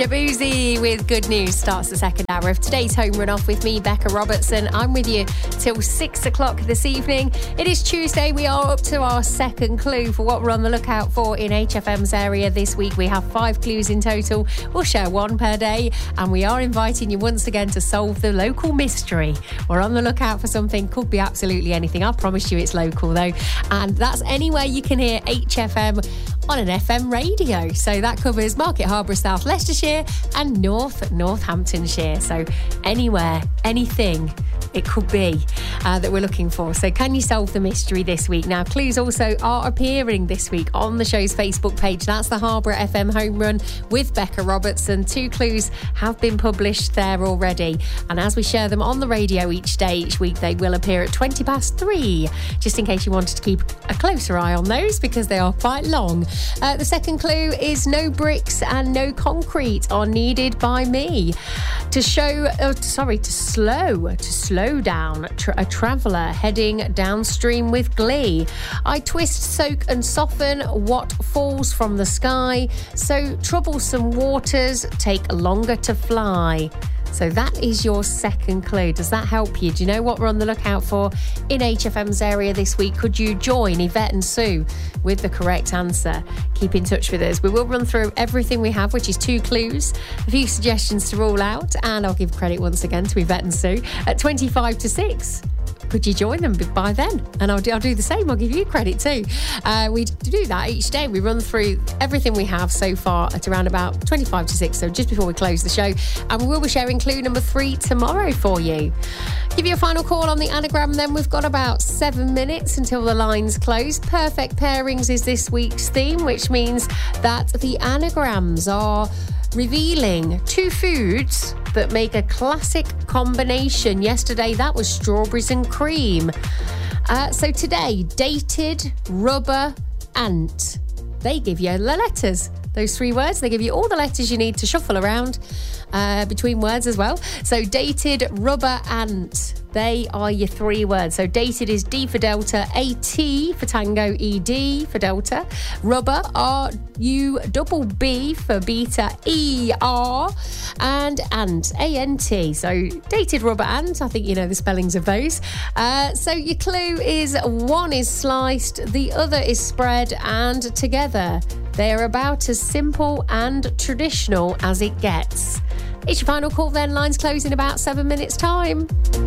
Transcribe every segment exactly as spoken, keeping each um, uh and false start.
Shabuzi with good news starts the second hour of today's home run off with me, Becca Robertson. I'm with you till six o'clock this evening. It is Tuesday. We are up to our second clue for what we're on the lookout for in H F M's area this week. We have five clues in total. We'll share one per day, and we are inviting you once again to solve the local mystery. We're on the lookout for something, could be absolutely anything. I promise you it's local though, and that's anywhere you can hear H F M on an F M radio. So that covers Market Harborough, South Leicestershire and North Northamptonshire. So anywhere, anything it could be uh, that we're looking for. So can you solve the mystery this week? Now, clues also are appearing this week on the show's Facebook page. That's the Harborough F M Home Run with Becca Robertson. Two clues have been published there already. And as we share them on the radio each day, each week, they will appear at twenty past three, just in case you wanted to keep a closer eye on those because they are quite long. Uh, the second clue is no bricks and no concrete are needed by me. To show, uh, sorry, to slow, to slow down tra- a traveller heading downstream with glee. I twist, soak and soften what falls from the sky, so troublesome waters take longer to fly. So that is your second clue. Does that help you? Do you know what we're on the lookout for in H F M's area this week? Could you join Yvette and Sue with the correct answer? Keep in touch with us. We will run through everything we have, which is two clues, a few suggestions to rule out, and I'll give credit once again to Yvette and Sue at twenty-five to six. Could you join them by then? And I'll do, I'll do the same. I'll give you credit too. Uh, we do that each day. We run through everything we have so far at around about twenty-five to six, so just before we close the show. And we will be sharing clue number three tomorrow for you. Give you a final call on the anagram then. We've got about seven minutes until the lines close. Perfect pairings is this week's theme, which means that the anagrams are revealing two foods that make a classic combination. Yesterday, that was strawberries and cream. Uh, so today, dated, rubber, ant. They give you the letters. Those three words, they give you all the letters you need to shuffle around uh, between words as well. So dated, rubber, ant. They are your three words. So dated is D for Delta, A T for Tango, E D for Delta. Rubber, R U double B for Beta, E R. And ant, A N T. So dated, rubber, ant. I think you know the spellings of those. Uh, so your clue is one is sliced, the other is spread, and together they are about as simple and traditional as it gets. It's your final call then. Lines close in about seven minutes' time.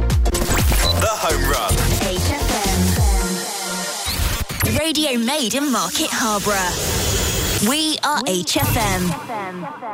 The Home Run. H F M. Radio made in Market Harborough. We are H F M.